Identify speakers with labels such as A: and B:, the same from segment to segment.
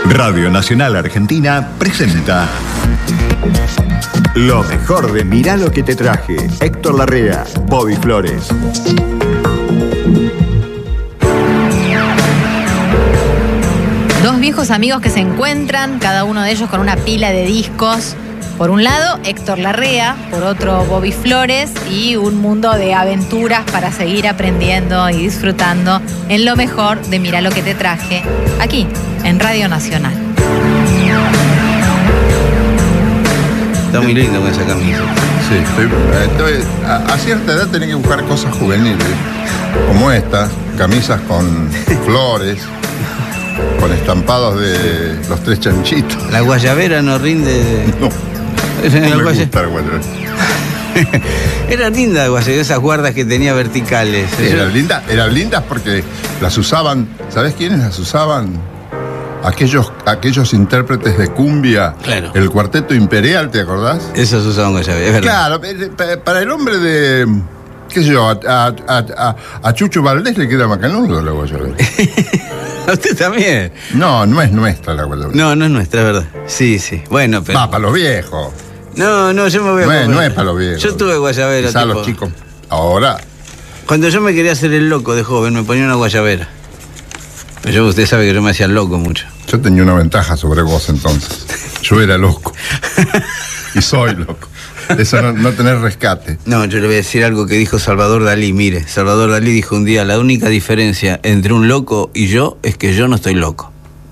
A: Radio Nacional Argentina presenta lo mejor de Mirá lo que te traje. Héctor Larrea, Bobby Flores.
B: Dos viejos amigos que se encuentran, cada uno de ellos con una pila de discos. Por un lado, Héctor Larrea, por otro, Bobby Flores, y un mundo de aventuras para seguir aprendiendo y disfrutando en lo mejor de Mirá lo que te traje, aquí, en Radio Nacional.
C: Está muy lindo con esa camisa.
D: Sí, a cierta edad tenés que buscar cosas juveniles, como estas, camisas con flores, con estampados de los tres chanchitos.
C: La guayabera no rinde.
D: No me gusta la guayabera.
C: Era linda la guayabera, esas guardas que tenía verticales.
D: Sí, eran lindas porque las usaban, ¿sabés quiénes las usaban? Aquellos intérpretes de cumbia,
C: claro.
D: El Cuarteto Imperial, ¿te acordás?
C: Esos usaban guayabera, es verdad.
D: Claro, para el hombre de, qué sé yo, a Chucho Valdés le queda macanudo la guayabera.
C: ¿A usted también?
D: No es nuestra la guayabera.
C: No es nuestra, es verdad. Sí. Bueno, pero...
D: Va, para los viejos.
C: No, yo me voy a...
D: No es para los viejos.
C: Yo tuve guayabera,
D: quizá los chicos. Ahora...
C: Cuando yo me quería hacer el loco de joven, me ponía una guayabera. Pero usted sabe que yo me hacía loco mucho.
D: Yo tenía una ventaja sobre vos entonces. Yo era loco. Y soy loco. Eso no tener rescate.
C: No, yo le voy a decir algo que dijo Salvador Dalí. Mire, Salvador Dalí dijo un día: la única diferencia entre un loco y yo es que yo no estoy loco.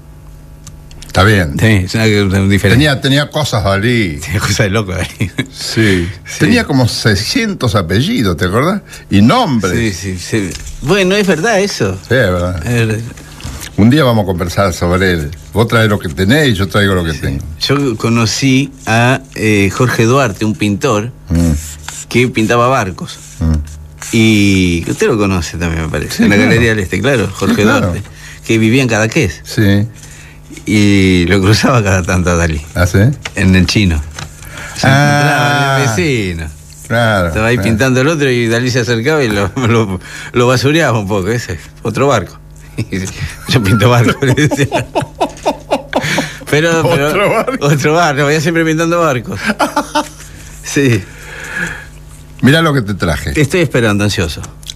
D: Está bien.
C: Sí, es una diferencia.
D: Tenía cosas Dalí.
C: Tenía cosas de loco Dalí.
D: Sí. Tenía como 600 apellidos, ¿te acordás? Y nombres.
C: Sí. Bueno, es verdad eso.
D: Sí, es verdad. Un día vamos a conversar sobre él. Vos traes lo que tenés y yo traigo lo que tengo.
C: Yo conocí a Jorge Duarte, un pintor que pintaba barcos. Y usted lo conoce también, me parece. Sí, en la Galería del Este, claro, Jorge Duarte, que vivía en Cadaqués.
D: Sí.
C: Y lo cruzaba cada tanto a Dalí.
D: ¿Ah, sí?
C: En el Chino. Se encontraba en el vecino.
D: Claro.
C: Estaba ahí pintando el otro y Dalí se acercaba y lo basureaba un poco. Ese, otro barco. Yo pinto barco, le decía. Pero otro barco, vaya siempre pintando barcos. Sí.
D: Mirá lo que te traje.
C: Te estoy esperando, ansioso.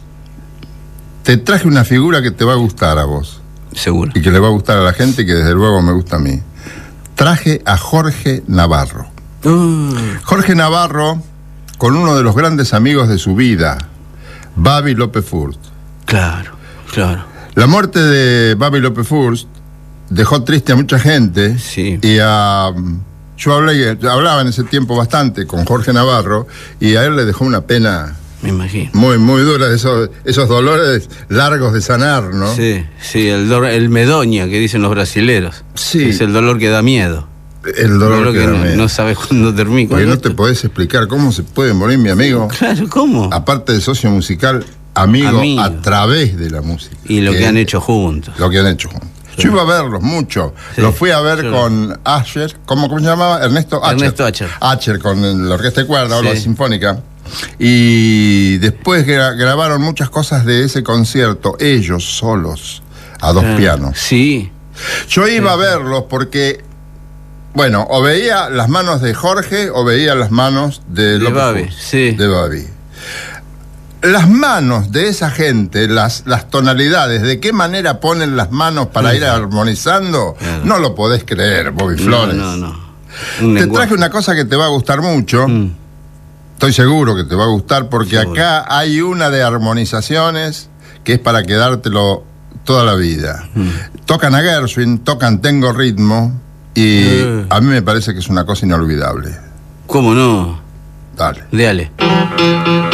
D: Te traje una figura que te va a gustar a vos.
C: Seguro.
D: Y que le va a gustar a la gente y que desde luego me gusta a mí. Traje a Jorge Navarro. Jorge Navarro, con uno de los grandes amigos de su vida, Babi López Furst.
C: Claro.
D: La muerte de Babi López Furst dejó triste a mucha gente.
C: Sí.
D: Y yo hablaba en ese tiempo bastante con Jorge Navarro y a él le dejó una pena,
C: me imagino,
D: muy, muy dura, esos dolores largos de sanar, ¿no?
C: Sí, el medoña que dicen los brasileros.
D: Sí.
C: Es el dolor que da miedo.
D: El dolor que da miedo.
C: No sabes cuándo termina.
D: Porque no te podés explicar cómo se puede morir mi amigo.
C: Claro, ¿cómo?
D: Aparte de socio musical, amigo a través de la música.
C: Y lo que han hecho juntos.
D: Sí. Yo iba a verlos mucho. Sí. Los fui a ver con Asher. ¿Cómo se llamaba? Ernesto Asher. Asher con la orquesta de cuerda o la sinfónica. Y después grabaron muchas cosas de ese concierto, ellos solos, a dos pianos.
C: Sí.
D: Yo iba a verlos porque, bueno, o veía las manos de Jorge o veía las manos de
C: Babi. Sí.
D: De Babi. Las manos de esa gente, las tonalidades, de qué manera ponen las manos para ir armonizando, no lo podés creer, Bobby Flores.
C: No.
D: Te traje una cosa que te va a gustar mucho. Estoy seguro que te va a gustar porque acá hay una de armonizaciones que es para quedártelo toda la vida. Tocan a Gershwin, tocan Tengo Ritmo y a mí me parece que es una cosa inolvidable.
C: ¿Cómo no?
D: Dale.
C: Dale.